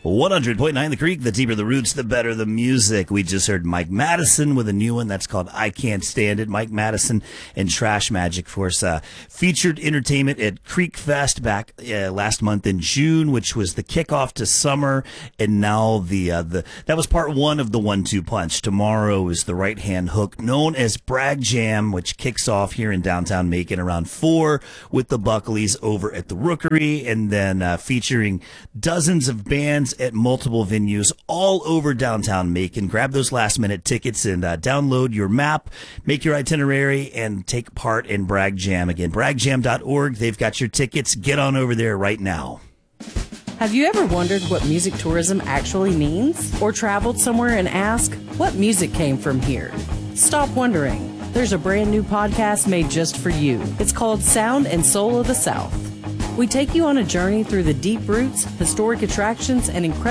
100.9 The Creek, the deeper the roots, the better the music. We just heard Mike Madison with a new one that's called I Can't Stand It. Mike Madison and Trash Magic, of course, featured entertainment at Creek Fest back last month in June, which was the kickoff to summer. And now that was part one of the 1-2 punch. Tomorrow is the right hand hook known as Bragg Jam, which kicks off here in downtown Macon around 4 with the Buckleys over at the Rookery, and then featuring dozens of bands at multiple venues all over downtown Macon. Grab those last minute tickets and download your map, make your itinerary, and take part in Bragg Jam. Again, braggjam.org. They've got your tickets. Get on over there right now. Have you ever wondered what music tourism actually means? Or traveled somewhere and asked, what music came from here? Stop wondering. There's a brand new podcast made just for you. It's called Sound and Soul of the South. We take you on a journey through the deep roots, historic attractions, and incredible